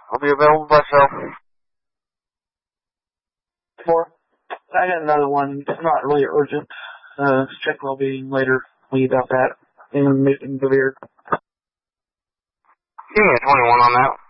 I'll be available myself. I got another one. It's not really urgent. Check well-being later. Leave about that. And the beer. Give me a 21 on that.